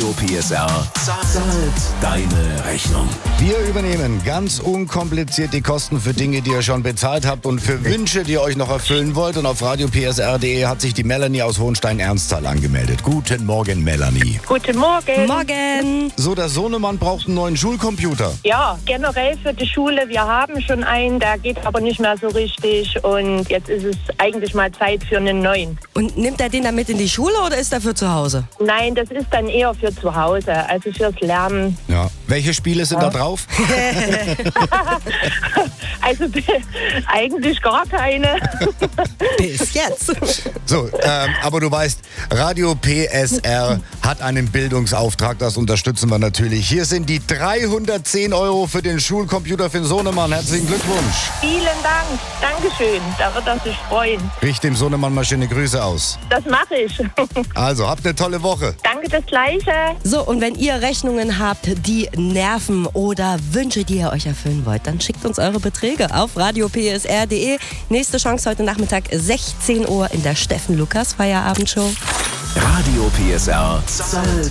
Radio PSR zahlt deine Rechnung. Wir übernehmen ganz unkompliziert die Kosten für Dinge, die ihr schon bezahlt habt und für Wünsche, die ihr euch noch erfüllen wollt. Und auf radiopsr.de hat sich die Melanie aus Hohenstein-Ernsthal angemeldet. Guten Morgen, Melanie. Guten Morgen. Morgen. So, der Sohnemann braucht einen neuen Schulcomputer. Ja, generell für die Schule. Wir haben schon einen, der geht aber nicht mehr so richtig. Und jetzt ist es eigentlich mal Zeit für einen neuen. Und nimmt er den dann mit in die Schule oder ist er für zu Hause? Nein, das ist dann eher für zu Hause, also fürs Lernen. Ja. Welche Spiele sind da drauf? Also eigentlich gar keine. Bis jetzt. So, aber du weißt, Radio PSR hat einen Bildungsauftrag, das unterstützen wir natürlich. Hier sind die 310 € für den Schulcomputer für den Sohnemann. Herzlichen Glückwunsch. Vielen Dank. Dankeschön. Da wird er sich freuen. Richt dem Sohnemann mal schöne Grüße aus. Das mache ich. Also, habt eine tolle Woche. Danke, das Gleiche. So, und wenn ihr Rechnungen habt, die nerven oder Wünsche, die ihr euch erfüllen wollt, dann schickt uns eure Beträge auf radiopsr.de. Nächste Chance heute Nachmittag 16 Uhr in der Steffen Lukas Feierabendshow. Radio PSR zahlt